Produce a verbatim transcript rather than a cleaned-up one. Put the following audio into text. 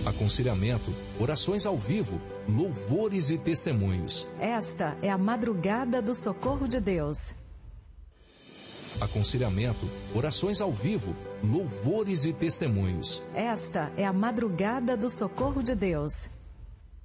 aconselhamento, orações ao vivo, louvores e testemunhos. Esta é a madrugada do socorro de Deus. Aconselhamento, orações ao vivo, louvores e testemunhos. Esta é a madrugada do socorro de Deus.